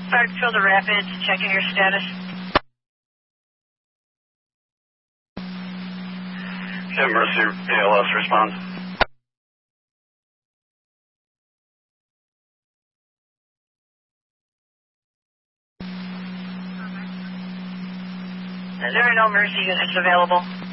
Field of Rapids, checking your status. Okay, Mercy ALS responds. There are no Mercy units available.